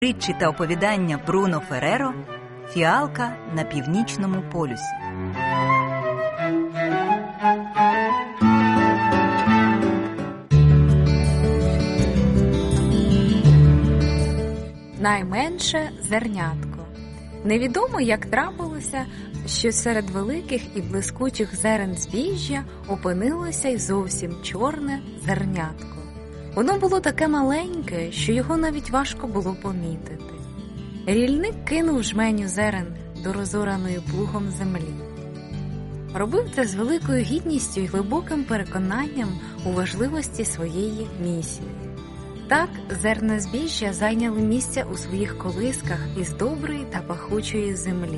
Притчі та оповідання Бруно Ферреро «Фіалка на північному полюсі». Найменше зернятко. Невідомо, як трапилося, що серед великих і блискучих зерен збіжжя опинилося й зовсім чорне зернятко. Воно було таке маленьке, що його навіть важко було помітити. Рільник кинув жменю зерен до розораної плугом землі. Робив це з великою гідністю і глибоким переконанням у важливості своєї місії. Так зерна збіжжя зайняли місце у своїх колисках із доброї та пахучої землі.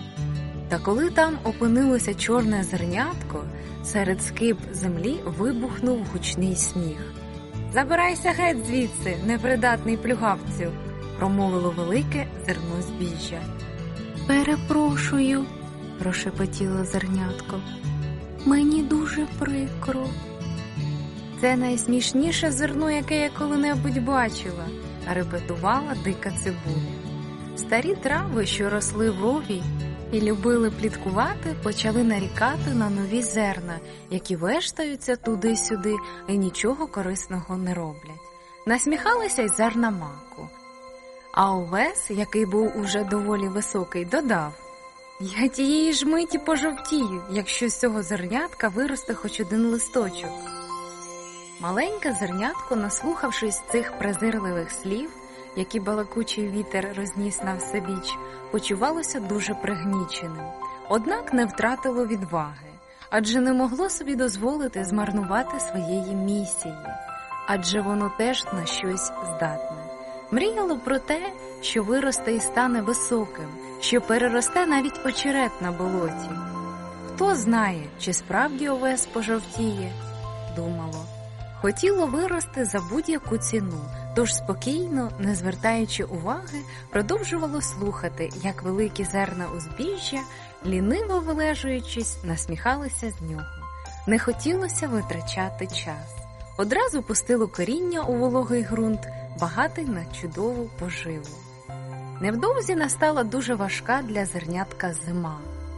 Та коли там опинилося чорне зернятко, серед скиб землі вибухнув гучний сміх. «Забирайся геть звідси, непридатний плюгавцю!» – промовило велике зерно збіжжя. «Перепрошую!» – прошепотіло зернятко. «Мені дуже прикро!» «Це найсмішніше зерно, яке я коли-небудь бачила!» – репетувала дика цибуля. Старі трави, що росли в рові і любили пліткувати, почали нарікати на нові зерна, які вештаються туди-сюди і нічого корисного не роблять. Насміхалися й зерна маку. А овес, який був уже доволі високий, додав: «Я тієї ж миті пожовтію, якщо з цього зернятка виросте хоч один листочок». Маленьке зернятко, наслухавшись цих презирливих слів, які балакучий вітер розніс на всебіч, почувалося дуже пригніченим. Однак не втратило відваги, адже не могло собі дозволити змарнувати своєї місії, адже воно теж на щось здатне. Мріяло про те, що виросте і стане високим, що переросте навіть очерет на болоті. Хто знає, чи справді овес пожовтіє, думало. Хотіло вирости за будь-яку ціну, тож спокійно, не звертаючи уваги, продовжувало слухати, як великі зерна узбіжжя, ліниво вилежуючись, насміхалися з нього. Не хотілося витрачати час. Одразу пустило коріння у вологий ґрунт, багатий на чудову поживу. Невдовзі настала дуже важка для зернятка зима.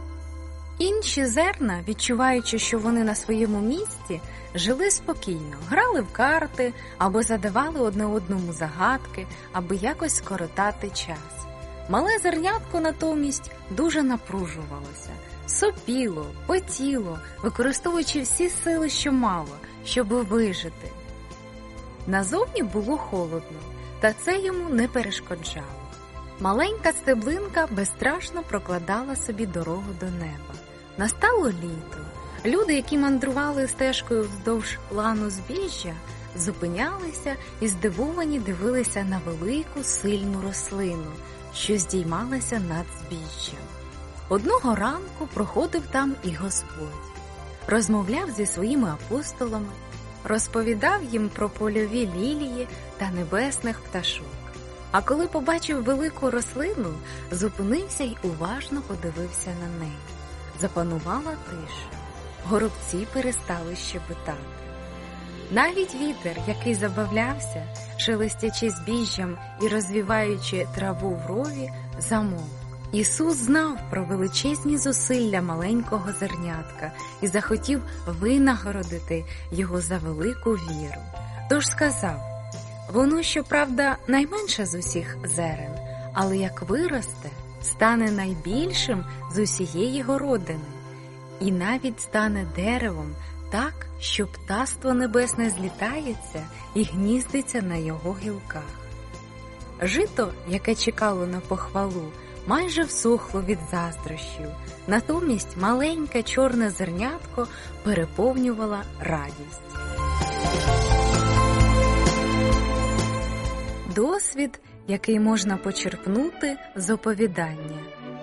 Інші зерна, відчуваючи, що вони на своєму місці, жили спокійно, грали в карти або задавали одне одному загадки, аби якось скоротати час. Мале зернятко натомість дуже напружувалося, сопіло, потіло, використовуючи всі сили, що мало, щоб вижити. Назовні було холодно, та це йому не перешкоджало. Маленька стеблинка безстрашно прокладала собі дорогу до неба. Настало літо. Люди, які мандрували стежкою вздовж лану збіжжя, зупинялися і здивовані дивилися на велику сильну рослину, що здіймалася над збіжжям. Одного ранку проходив там і Господь. Розмовляв зі своїми апостолами, розповідав їм про польові лілії та небесних пташок. А коли побачив велику рослину, зупинився й уважно подивився на неї. Запанувала тиша. Горобці перестали щебетати. Навіть вітер, який забавлявся, шелестячи збіжжям і розвіваючи траву в рові, замовк. Ісус знав про величезні зусилля маленького зернятка і захотів винагородити його за велику віру. Тож сказав: «Воно, щоправда, найменше з усіх зерен, але як виросте, стане найбільшим з усієї городини, і навіть стане деревом так, що птаство небесне злітається і гніздиться на його гілках». Жито, яке чекало на похвалу, майже всохло від заздрощів, натомість маленьке чорне зернятко переповнювала радість. Досвід, який можна почерпнути з оповідання.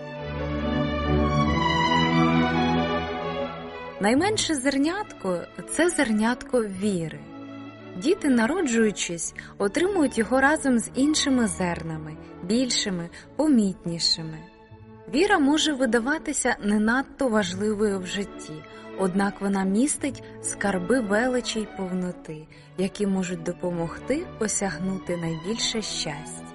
Найменше зернятко – це зернятко віри. Діти, народжуючись, отримують його разом з іншими зернами, більшими, помітнішими. Віра може видаватися не надто важливою в житті, однак вона містить скарби величі й повноти, які можуть допомогти осягнути найбільше щастя.